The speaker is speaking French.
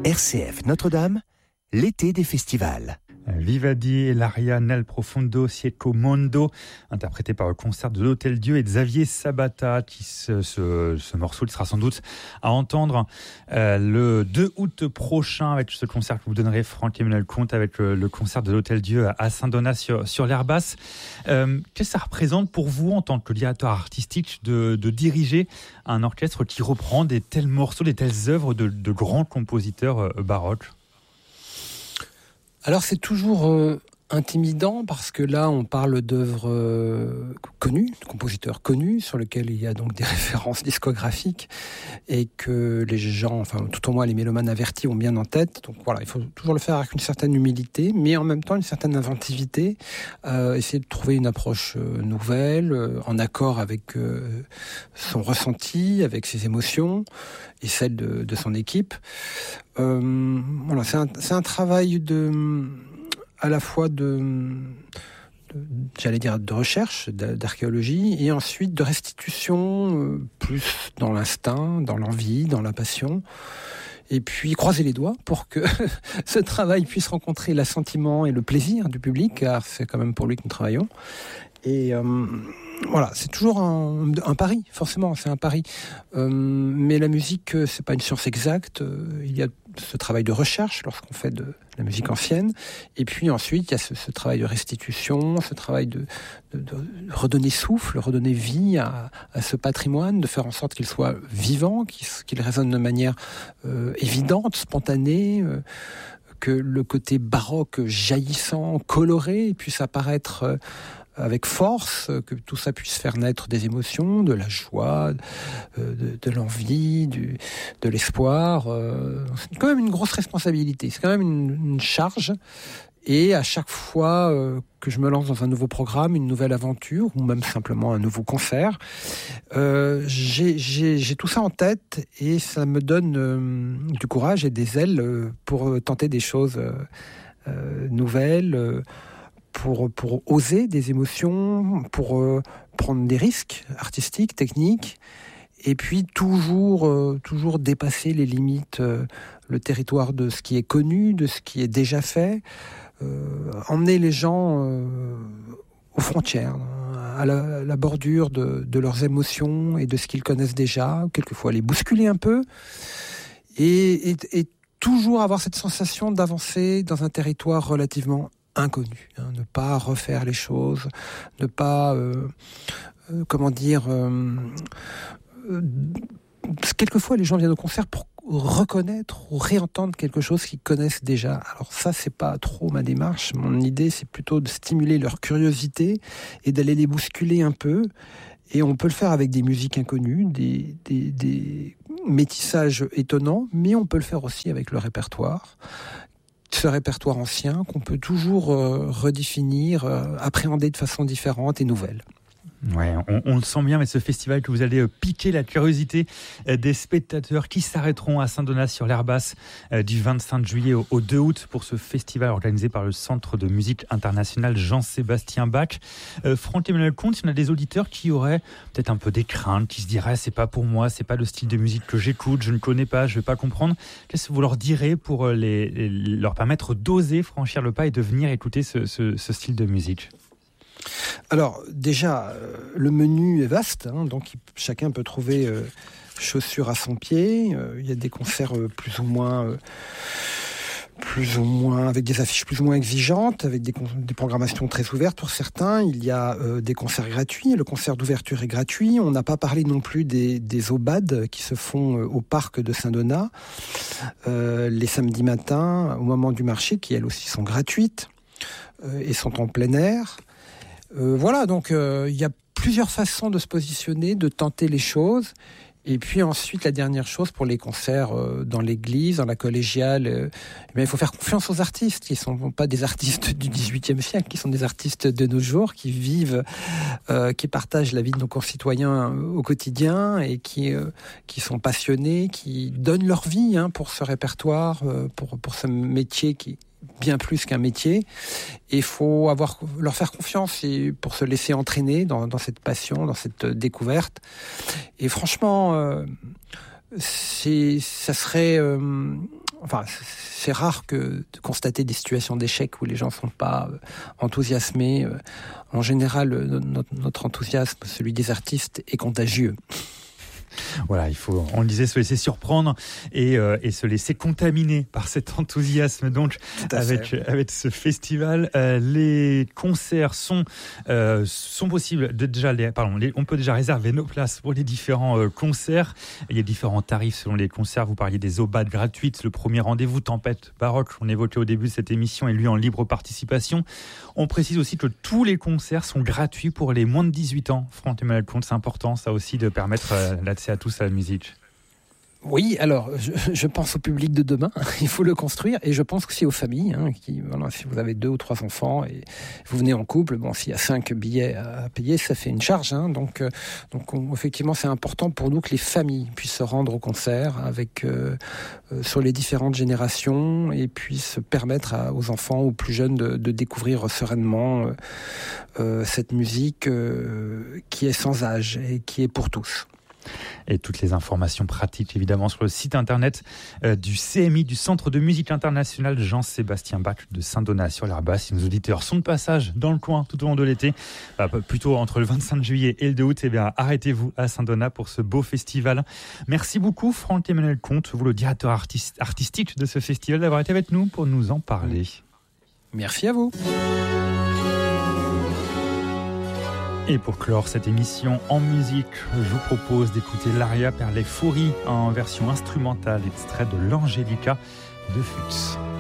RCF Notre-Dame, l'été des festivals. Vivaldi et l'aria Nel Profondo Cieco Mondo, interprété par le concert de l'Hôtel Dieu et Xavier Sabata. Ce morceau il sera sans doute à entendre le 2 août prochain avec ce concert que vous donnerez, Franck-Emmanuel Comte, avec le concert de l'Hôtel Dieu à Saint-Donat sur l'Air Basse. Qu'est-ce que ça représente pour vous en tant que directeur artistique de diriger un orchestre qui reprend des tels morceaux, des telles œuvres de grands compositeurs baroques ? Alors c'est toujours intimidant parce que là on parle d'œuvres connues, de compositeurs connus sur lesquels il y a donc des références discographiques et que les gens, enfin tout au moins les mélomanes avertis ont bien en tête. Donc voilà, il faut toujours le faire avec une certaine humilité, mais en même temps une certaine inventivité, essayer de trouver une approche nouvelle, en accord avec son ressenti, avec ses émotions et celles de son équipe. Voilà, c'est un travail à la fois j'allais dire de recherche, d'archéologie, et ensuite de restitution, plus dans l'instinct, dans l'envie, dans la passion. Et puis croiser les doigts pour que ce travail puisse rencontrer l'assentiment et le plaisir du public, car c'est quand même pour lui que nous travaillons. Et voilà, c'est toujours un pari, forcément, c'est un pari. Mais la musique, c'est pas une science exacte. Il y a ce travail de recherche lorsqu'on fait de la musique ancienne. Et puis ensuite, il y a ce travail de restitution, ce travail de redonner souffle, redonner vie à ce patrimoine, de faire en sorte qu'il soit vivant, qu'il résonne de manière évidente, spontanée, que le côté baroque jaillissant, coloré, puisse apparaître avec force, que tout ça puisse faire naître des émotions, de la joie, de l'envie, de l'espoir. C'est quand même une grosse responsabilité, c'est quand même une charge. Et à chaque fois que je me lance dans un nouveau programme, une nouvelle aventure, ou même simplement un nouveau concert, j'ai tout ça en tête et ça me donne du courage et des ailes pour tenter des choses nouvelles, pour oser des émotions, pour prendre des risques artistiques, techniques, et puis toujours dépasser les limites, le territoire de ce qui est connu, de ce qui est déjà fait, emmener les gens aux frontières, à la bordure de leurs émotions et de ce qu'ils connaissent déjà, quelquefois les bousculer un peu, et toujours avoir cette sensation d'avancer dans un territoire relativement inconnu, ne pas refaire les choses, ne pas, quelquefois les gens viennent au concert pour reconnaître ou réentendre quelque chose qu'ils connaissent déjà. Alors ça, c'est pas trop ma démarche. Mon idée, c'est plutôt de stimuler leur curiosité et d'aller les bousculer un peu. Et on peut le faire avec des musiques inconnues, des métissages étonnants, mais on peut le faire aussi avec le répertoire. Ce répertoire ancien qu'on peut toujours redéfinir, appréhender de façon différente et nouvelle. Ouais, on le sent bien, mais ce festival que vous allez piquer la curiosité des spectateurs qui s'arrêteront à Saint-Donat sur l'Air Basse du 25 juillet au 2 août pour ce festival organisé par le Centre de musique internationale Jean-Sébastien Bach. Franck-Emmanuel Comte, si on a des auditeurs qui auraient peut-être un peu des craintes, qui se diraient c'est pas pour moi, c'est pas le style de musique que j'écoute, je ne connais pas, je vais pas comprendre, qu'est-ce que vous leur direz pour leur permettre d'oser franchir le pas et de venir écouter ce style de musique ? Alors déjà, le menu est vaste, donc chacun peut trouver chaussure à son pied. Il y a des concerts plus ou moins avec des affiches plus ou moins exigeantes, avec des programmations très ouvertes pour certains. Il y a des concerts gratuits, le concert d'ouverture est gratuit. On n'a pas parlé non plus des aubades qui se font au parc de Saint-Donat les samedis matins au moment du marché, qui elles aussi sont gratuites et sont en plein air. Voilà, donc il y a plusieurs façons de se positionner, de tenter les choses. Et puis ensuite, la dernière chose pour les concerts dans l'église, dans la collégiale, il faut faire confiance aux artistes, qui ne sont pas des artistes du XVIIIe siècle, qui sont des artistes de nos jours, qui vivent, qui partagent la vie de nos concitoyens au quotidien et qui sont passionnés, qui donnent leur vie pour ce répertoire, pour ce métier qui bien plus qu'un métier, et il faut leur faire confiance et pour se laisser entraîner dans cette passion, dans cette découverte. Et franchement, ça serait Enfin, c'est rare de constater des situations d'échec où les gens ne sont pas enthousiasmés. En général, notre enthousiasme, celui des artistes, est contagieux. Voilà, il faut, on le disait, se laisser surprendre et se laisser contaminer par cet enthousiasme donc avec ce festival. Les concerts sont possibles. On peut déjà réserver nos places pour les différents concerts. Il y a différents tarifs selon les concerts. Vous parliez des aubades gratuites. Le premier rendez-vous, Tempête Baroque, on évoquait au début de cette émission, est lui en libre participation. On précise aussi que tous les concerts sont gratuits pour les moins de 18 ans. Franck-Emmanuel Comte, c'est important ça aussi de permettre l'accès à tous à la musique. Oui, alors je pense au public de demain, il faut le construire, et je pense aussi aux familles, si vous avez 2 ou 3 enfants et vous venez en couple, s'il y a 5 billets à payer, ça fait une charge, donc effectivement c'est important pour nous que les familles puissent se rendre au concert sur les différentes générations et puissent permettre aux enfants, aux plus jeunes de découvrir sereinement cette musique qui est sans âge et qui est pour tous. Et toutes les informations pratiques, évidemment, sur le site internet du CMI, du Centre de musique internationale Jean-Sébastien Bach de Saint-Donat sur l'Arbas. Si nos auditeurs sont de passage dans le coin tout au long de l'été, plutôt entre le 25 juillet et le 2 août, arrêtez-vous à Saint-Donat pour ce beau festival. Merci beaucoup, Franck-Emmanuel Comte, vous le directeur artistique de ce festival, d'avoir été avec nous pour nous en parler. Merci à vous. Et pour clore cette émission en musique, je vous propose d'écouter l'Aria per le Fori en version instrumentale, extrait de l'Angelica de Fuchs.